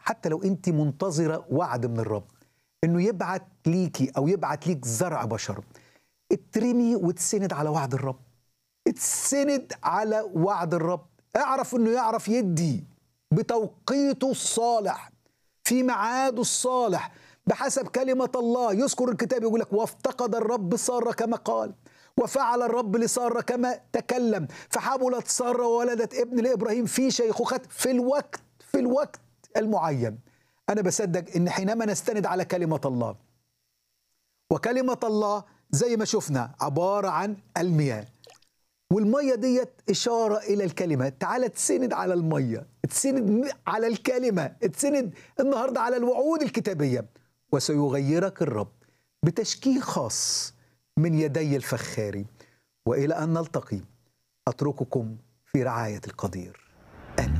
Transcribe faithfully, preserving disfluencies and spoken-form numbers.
حتى لو أنت منتظرة وعد من الرب إنه يبعت ليكي أو يبعت ليك زرع بشر، اترمي وتسند على وعد الرب، اتسند على وعد الرب. اعرف إنه يعرف يدي بتوقيته الصالح في ميعاده الصالح بحسب كلمة الله. يذكر الكتاب يقول لك: وافتقد الرب سارة كما قال، وفعل الرب لسارة كما تكلم، فحملت سارة وولدت ابن لإبراهيم في شيخوخة في الوقت في الوقت المعين. أنا بصدق إن حينما نستند على كلمة الله، وكلمة الله زي ما شفنا عبارة عن المياه، والمية ديت إشارة إلى الكلمة. تعال تسند على المية، تسند على الكلمة، تسند النهاردة على الوعود الكتابية، وسيغيرك الرب بتشكيل خاص من يدي الفخاري. وإلى أن نلتقي أترككم في رعاية القدير.